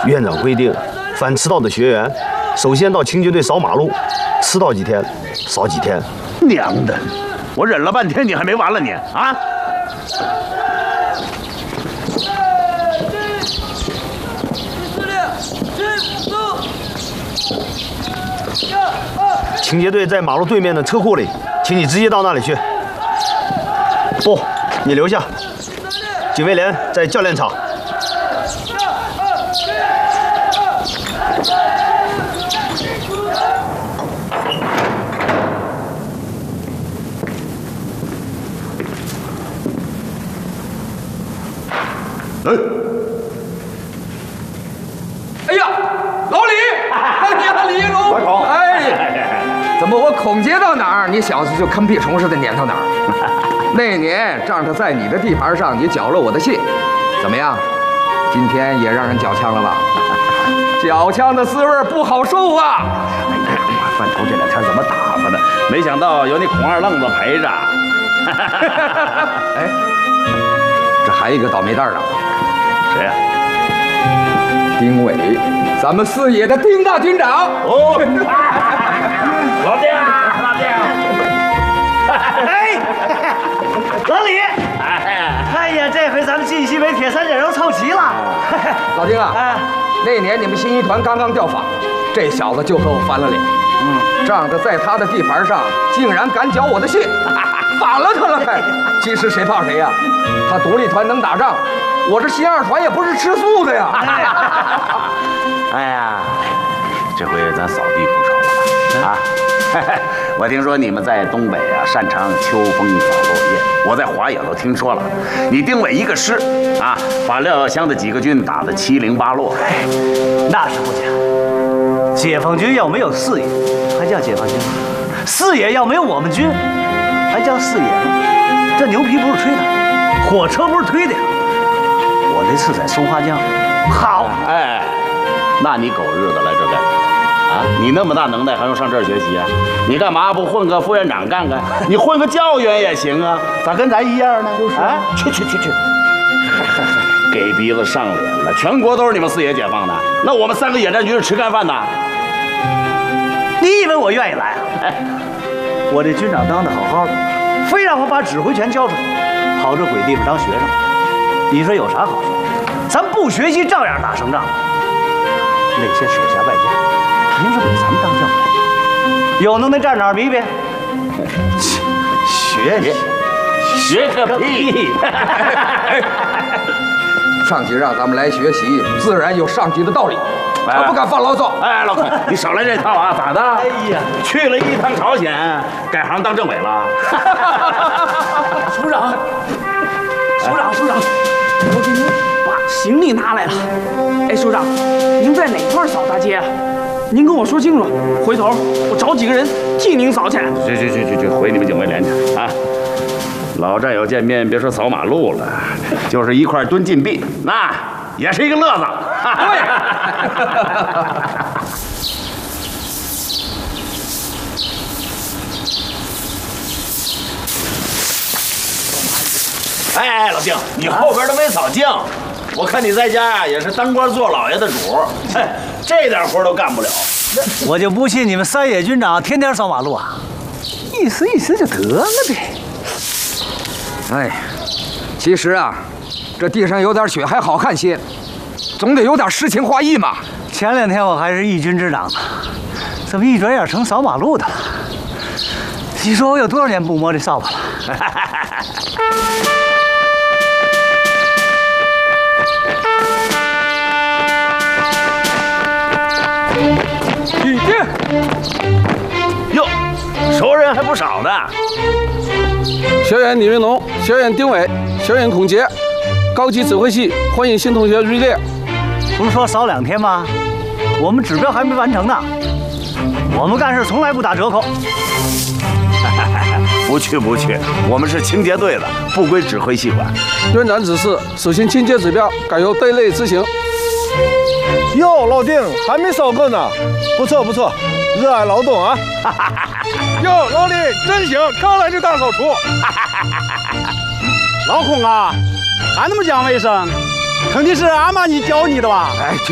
院长规定，凡迟到的学员，首先到清洁队扫马路，迟到几天，扫几天。 娘的，我忍了半天，你还没完了你啊！ 清洁队在马路对面的车库里，请你直接到那里去。不，你留下。警卫连在教练场。 哎呀，老李！哎呀，李龙！ 快跑！ 哎，怎么我孔杰到哪儿，你小子就跟屁虫似的撵到哪儿？那年仗着在你的地盘上，你缴了我的信，怎么样？今天也让人缴枪了吧？缴枪的滋味不好受啊！ 哎呀，饭头这两天怎么打发的？没想到有你孔二愣子陪着。 哎，这还有一个倒霉蛋呢。 谁呀？ 丁伟，咱们四野的丁大军长。 哦，老丁，老丁。 哎，老李，哎呀，这回咱们晋西北铁三角又凑齐了。 老丁啊，那年你们新一团刚刚调访，这小子就和我翻了脸。仗着在他的地盘上，竟然敢缴我的信，反了他了还。其实谁怕谁呀？他独立团能打仗，我这新二团也不是吃素的呀。 哎呀，这回咱扫地不愁了啊！我听说你们在东北啊，擅长秋风扫落叶。我在华野都听说了，你丁伟一个师啊，把廖耀湘的几个军打得七零八落。 那是不假。解放军要没有四野，还叫解放军吗？四野要没有我们军，还叫四野吗？这牛皮不是吹的，火车不是推的呀。我那次在松花江，好， 哎，那你狗日的来这干什么啊？你那么大能耐，还用上这儿学习啊？你干嘛不混个副院长干干？你混个教员也行啊，咋跟咱一样呢？啊，去！给鼻子上脸了！全国都是你们四野解放的，那我们3个野战军是吃干饭的。 你以为我愿意来啊？我这军长当得好好的，非让我把指挥权交出去，跑这鬼地方当学生，你说有啥好处？咱不学习照样打胜仗。那些手下败将，凭什么给咱们当将领？有能耐站哪儿比比？学个屁！ 上级让咱们来学习，自然有上级的道理。他不敢发牢骚。 哎，老孔，你少来这套啊！咋的？ 哎呀， 去了一趟朝鲜，改行当政委了。 首长，我给您把行李拿来了。哎，首长，您在哪块扫大街啊？您跟我说清楚，回头我找几个人替您扫去。 去，回你们警卫连去啊！老战友见面，别说扫马路了，就是一块蹲禁闭，那也是一个乐子。 对。 哎，老丁，你后边都没扫净，我看你在家呀也是当官做老爷的主，这点活都干不了。 我就不信你们三野军长天天扫马路啊，意思就得了呗。 哎，其实啊，这地上有点血还好看些，总得有点诗情画意嘛。 前2天我还是义军之长呢，怎么一转眼成扫马路的了？你说我有多少年不摸这扫把了？ 已经。 哟，熟人还不少呢。 学员李云龙，学员丁伟，学员孔杰，高级指挥系欢迎新同学入列。 不是说扫2天吗？我们指标还没完成呢。我们干事从来不打折扣。 不去，我们是清洁队的，不归指挥系管。 院长指示，实行清洁指标改由队内执行。 哟，老丁还没扫够呢，不错，热爱劳动啊！哟，老李真行，刚来就大扫除。老孔啊，还那么讲卫生，肯定是阿玛尼教你的吧？ 哎。